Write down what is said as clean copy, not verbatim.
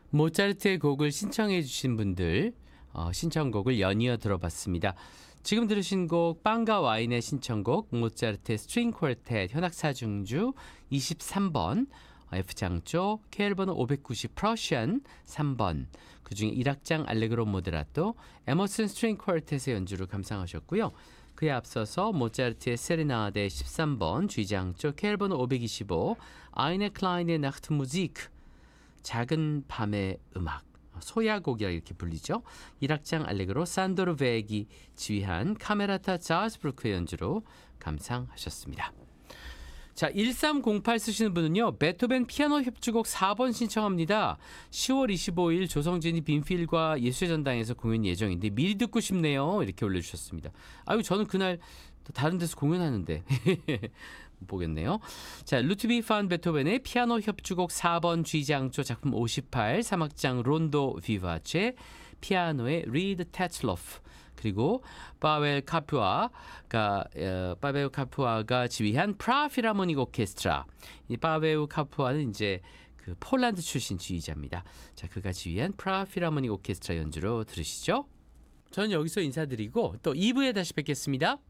모차르트의 곡을 신청해 주신 분들 신청곡을 연이어 들어봤습니다. 지금 들으신 곡 빵과 와인의 신청곡 모차르트의 스트링 쿼르텟 현악사중주 23번 F장조 KL번호 590 프러시안 3번 그중에 1악장 알레그로 모데라토 에머슨 스트링 쿼르텟의 연주를 감상하셨고요. 그에 앞서서 모차르트의 세레나데 13번 G장조 KL번호 525 아이네 클라인의 나흐트 무지크 작은 밤의 음악 소야곡이라 이렇게 불리죠. 1악장 알레그로 산도르 베기 지휘한 카메라타 자스브루크의 연주로 감상하셨습니다. 자, 1308 쓰시는 분은요. 베토벤 피아노 협주곡 4번 신청합니다. 10월 25일 조성진이 빈필과 예술의 전당에서 공연 예정인데 미리 듣고 싶네요. 이렇게 올려주셨습니다. 아유 저는 그날 또 다른 데서 공연하는데 못 보겠네요. 자, 루트비 판 베토벤의 피아노 협주곡 4번 G장조 작품 58 3악장 론도 비바체 피아노의 리드 테틀로프 그리고 파벨 카푸아가 지휘한 프라필하모닉 오케스트라. 이 파벨 카푸아는 이제 그 폴란드 출신 지휘자입니다. 자, 그가 지휘한 프라필하모닉 오케스트라 연주로 들으시죠. 저는 여기서 인사드리고 또 2부에 다시 뵙겠습니다.